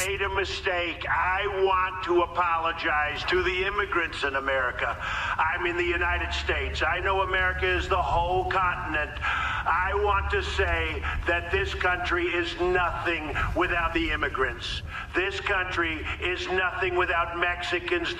made a mistake. I want to apologize to the immigrants in America. I'm in the United States. I know America is the whole continent. I want to say that this country is nothing without the immigrants. This country is nothing without Mexicans.